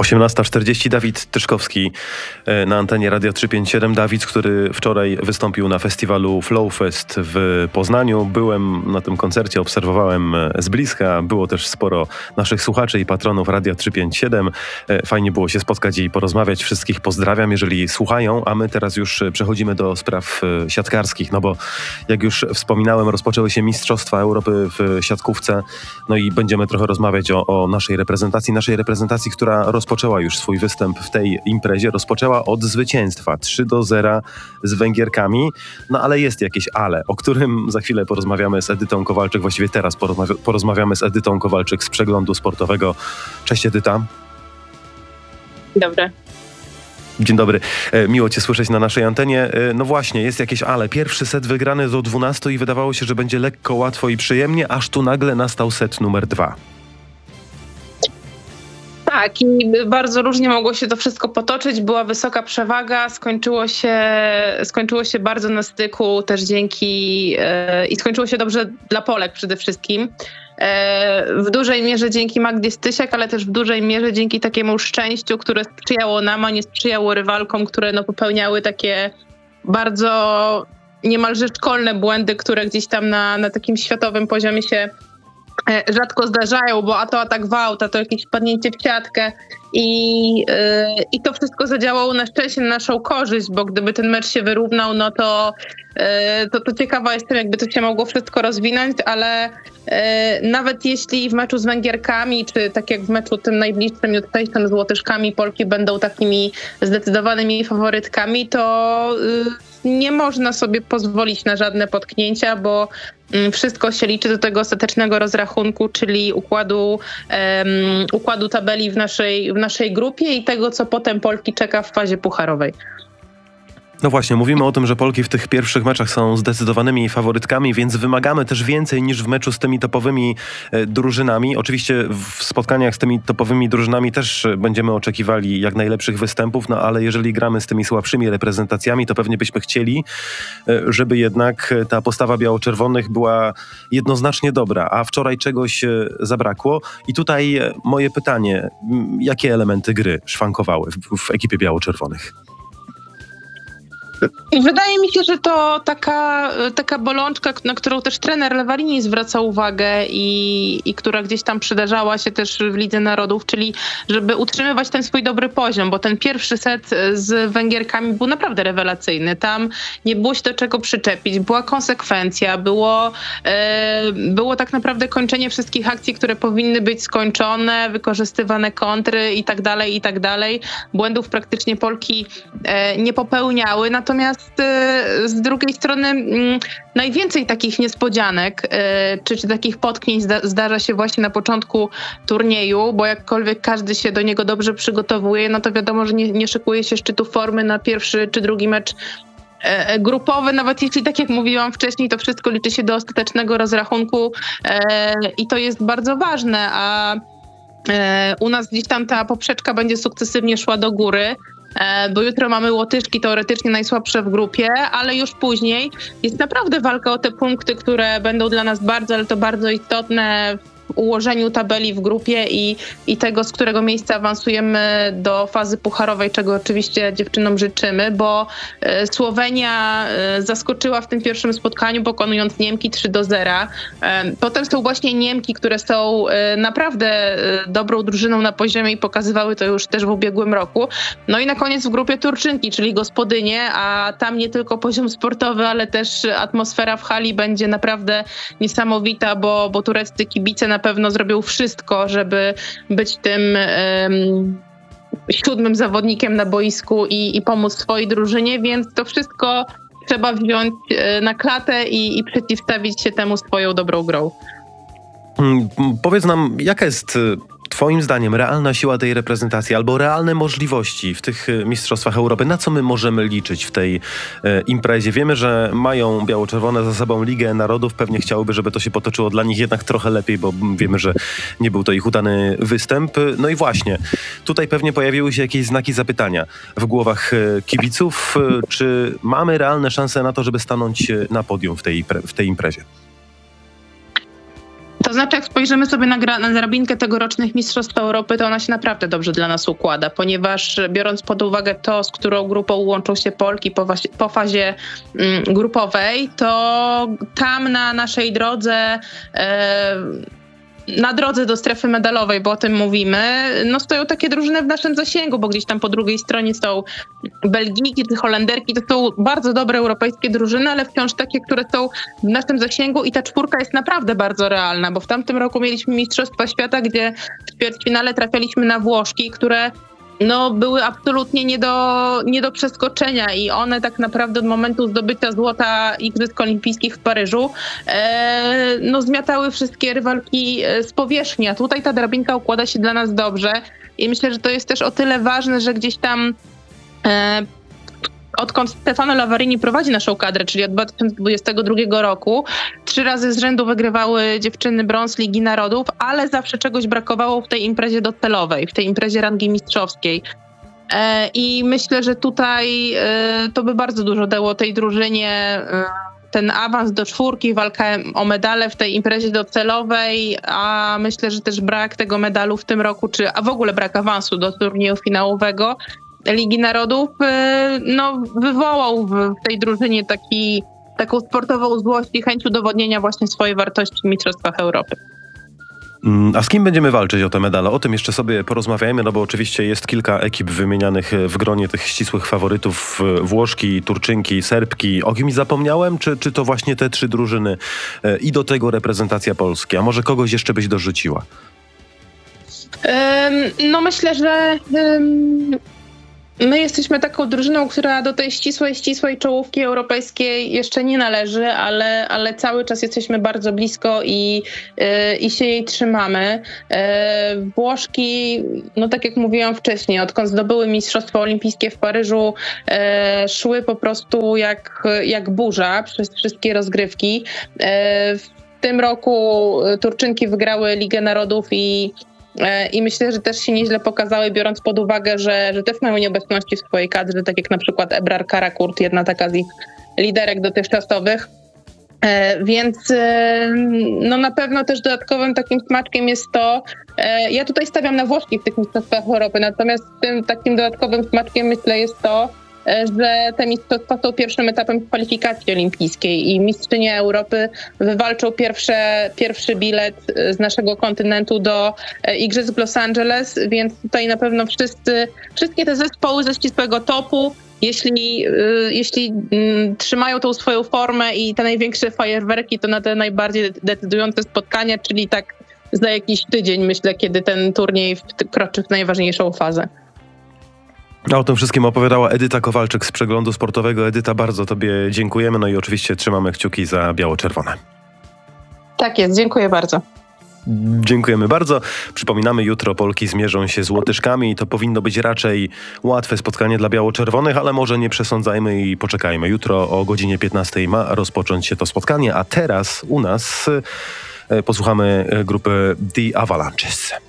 18:40 Dawid Tyszkowski na antenie Radia 357. Dawid, który wczoraj wystąpił na festiwalu Flowfest w Poznaniu. Byłem na tym koncercie, obserwowałem z bliska. Było też sporo naszych słuchaczy i patronów Radia 357. Fajnie było się spotkać i porozmawiać. Wszystkich pozdrawiam, jeżeli słuchają, a my teraz już przechodzimy do spraw siatkarskich, no bo jak już wspominałem, rozpoczęły się Mistrzostwa Europy w siatkówce, no i będziemy trochę rozmawiać o naszej reprezentacji, która rozpoczęła już swój występ w tej imprezie. Rozpoczęła od zwycięstwa 3-0 z Węgierkami, no ale jest jakieś ale, o którym za chwilę porozmawiamy z Edytą Kowalczyk, właściwie teraz porozmawiamy z Edytą Kowalczyk z Przeglądu Sportowego. Cześć Edyta. Dobry. Dzień dobry. Miło Cię słyszeć na naszej antenie. No właśnie, jest jakieś ale. Pierwszy set wygrany do 12 i wydawało się, że będzie lekko, łatwo i przyjemnie, aż tu nagle nastał set numer 2. Tak, i bardzo różnie mogło się to wszystko potoczyć. Była wysoka przewaga, skończyło się bardzo na styku, też i skończyło się dobrze dla Polek przede wszystkim. W dużej mierze dzięki Magdzie Stysiak, ale też w dużej mierze dzięki takiemu szczęściu, które sprzyjało nam, a nie sprzyjało rywalkom, które popełniały takie bardzo niemalże szkolne błędy, które gdzieś tam na takim światowym poziomie się rzadko zdarzają, bo a to atak w aut, a to jakieś wpadnięcie w siatkę i to wszystko zadziałało na szczęście na naszą korzyść, bo gdyby ten mecz się wyrównał, no to ciekawa jestem, jakby to się mogło wszystko rozwinąć, ale nawet jeśli w meczu z Węgierkami, czy tak jak w meczu tym najbliższym jutrzejszym z Łotyszkami, Polki będą takimi zdecydowanymi faworytkami, to nie można sobie pozwolić na żadne potknięcia, bo wszystko się liczy do tego ostatecznego rozrachunku, czyli układu tabeli w naszej grupie i tego, co potem Polki czeka w fazie pucharowej. No właśnie, mówimy o tym, że Polki w tych pierwszych meczach są zdecydowanymi faworytkami, więc wymagamy też więcej niż w meczu z tymi topowymi drużynami. Oczywiście w spotkaniach z tymi topowymi drużynami też będziemy oczekiwali jak najlepszych występów, no ale jeżeli gramy z tymi słabszymi reprezentacjami, to pewnie byśmy chcieli, żeby jednak ta postawa biało-czerwonych była jednoznacznie dobra, a wczoraj czegoś zabrakło. I tutaj moje pytanie, jakie elementy gry szwankowały w ekipie biało-czerwonych? Wydaje mi się, że to taka bolączka, na którą też trener Lewalini zwraca uwagę i która gdzieś tam przydarzała się też w Lidze Narodów, czyli żeby utrzymywać ten swój dobry poziom, bo ten pierwszy set z Węgierkami był naprawdę rewelacyjny. Tam nie było się do czego przyczepić, była konsekwencja, było tak naprawdę kończenie wszystkich akcji, które powinny być skończone, wykorzystywane kontry i tak dalej. Błędów praktycznie Polki nie popełniały, natomiast z drugiej strony najwięcej takich niespodzianek czy takich potknięć zdarza się właśnie na początku turnieju, bo jakkolwiek każdy się do niego dobrze przygotowuje, no to wiadomo, że nie szykuje się szczytu formy na pierwszy czy drugi mecz grupowy, nawet jeśli, tak jak mówiłam wcześniej, to wszystko liczy się do ostatecznego rozrachunku i to jest bardzo ważne, a u nas gdzieś tam ta poprzeczka będzie sukcesywnie szła do góry, bo jutro mamy Łotyszki, teoretycznie najsłabsze w grupie, ale już później jest naprawdę walka o te punkty, które będą dla nas bardzo, ale to bardzo istotne w ułożeniu tabeli w grupie i tego, z którego miejsca awansujemy do fazy pucharowej, czego oczywiście dziewczynom życzymy, bo Słowenia zaskoczyła w tym pierwszym spotkaniu, pokonując Niemki 3-0. Potem są właśnie Niemki, które są naprawdę dobrą drużyną na poziomie i pokazywały to już też w ubiegłym roku. No i na koniec w grupie Turczynki, czyli gospodynie, a tam nie tylko poziom sportowy, ale też atmosfera w hali będzie naprawdę niesamowita, bo tureccy kibice na pewno zrobią wszystko, żeby być tym siódmym zawodnikiem na boisku i pomóc swojej drużynie, więc to wszystko trzeba wziąć na klatę i przeciwstawić się temu swoją dobrą grą. Powiedz nam, jaka jest twoim zdaniem realna siła tej reprezentacji albo realne możliwości w tych Mistrzostwach Europy? Na co my możemy liczyć w tej imprezie? Wiemy, że mają biało-czerwone za sobą Ligę Narodów. Pewnie chciałyby, żeby to się potoczyło dla nich jednak trochę lepiej, bo wiemy, że nie był to ich udany występ. No i właśnie, tutaj pewnie pojawiły się jakieś znaki zapytania w głowach kibiców. Czy mamy realne szanse na to, żeby stanąć na podium w tej imprezie? To znaczy, jak spojrzymy sobie na drabinkę tegorocznych Mistrzostw Europy, to ona się naprawdę dobrze dla nas układa, ponieważ biorąc pod uwagę to, z którą grupą łączą się Polki po fazie grupowej, to tam na naszej drodze, na drodze do strefy medalowej, bo o tym mówimy, no stoją takie drużyny w naszym zasięgu, bo gdzieś tam po drugiej stronie są Belgijki czy Holenderki, to są bardzo dobre europejskie drużyny, ale wciąż takie, które są w naszym zasięgu i ta czwórka jest naprawdę bardzo realna, bo w tamtym roku mieliśmy Mistrzostwa Świata, gdzie w ćwierćfinale trafialiśmy na Włoszki, które no, były absolutnie nie do przeskoczenia i one tak naprawdę od momentu zdobycia złota Igrzysk Olimpijskich w Paryżu no, zmiatały wszystkie rywalki z powierzchni, a tutaj ta drabinka układa się dla nas dobrze i myślę, że to jest też o tyle ważne, że gdzieś tam odkąd Stefano Lavarini prowadzi naszą kadrę, czyli od 2022 roku, 3 razy z rzędu wygrywały dziewczyny brąz Ligi Narodów, ale zawsze czegoś brakowało w tej imprezie docelowej, w tej imprezie rangi mistrzowskiej. I myślę, że tutaj to by bardzo dużo dało tej drużynie, ten awans do czwórki, walka o medale w tej imprezie docelowej, a myślę, że też brak tego medalu w tym roku, a w ogóle brak awansu do turnieju finałowego Ligi Narodów, no, wywołał w tej drużynie taką sportową złość i chęć udowodnienia właśnie swojej wartości w Mistrzostwach Europy. A z kim będziemy walczyć o te medale? O tym jeszcze sobie porozmawiajmy, no bo oczywiście jest kilka ekip wymienianych w gronie tych ścisłych faworytów. Włoszki, Turczynki, Serbki. O kimś zapomniałem? Czy to właśnie te 3 drużyny i do tego reprezentacja Polski? A może kogoś jeszcze byś dorzuciła? No myślę, że my jesteśmy taką drużyną, która do tej ścisłej czołówki europejskiej jeszcze nie należy, ale cały czas jesteśmy bardzo blisko i się jej trzymamy. Włoszki, no tak jak mówiłam wcześniej, odkąd zdobyły Mistrzostwa Olimpijskie w Paryżu, szły po prostu jak burza przez wszystkie rozgrywki. W tym roku Turczynki wygrały Ligę Narodów i myślę, że też się nieźle pokazały, biorąc pod uwagę, że też mają nieobecności w swojej kadrze, tak jak na przykład Ebrar Karakurt, jedna taka z ich liderek dotychczasowych. Więc no na pewno też dodatkowym takim smaczkiem jest to, ja tutaj stawiam na Włoszki w tych mistrzostwach Europy, natomiast tym takim dodatkowym smaczkiem myślę jest to, że te mistrzostwa są pierwszym etapem kwalifikacji olimpijskiej i mistrzynie Europy wywalczą pierwszy bilet z naszego kontynentu do Igrzysk w Los Angeles, więc tutaj na pewno wszystkie te zespoły ze ścisłego topu, jeśli trzymają tą swoją formę i te największe fajerwerki, to na te najbardziej decydujące spotkania, czyli tak za jakiś tydzień, myślę, kiedy ten turniej kroczy w najważniejszą fazę. A o tym wszystkim opowiadała Edyta Kowalczyk z Przeglądu Sportowego. Edyta, bardzo tobie dziękujemy, no i oczywiście trzymamy kciuki za biało-czerwone. Tak jest, dziękuję bardzo. Dziękujemy bardzo. Przypominamy, jutro Polki zmierzą się z Łotyszkami. To powinno być raczej łatwe spotkanie dla biało-czerwonych, ale może nie przesądzajmy i poczekajmy. Jutro o godzinie 15 ma rozpocząć się to spotkanie, a teraz u nas posłuchamy grupy The Avalanches.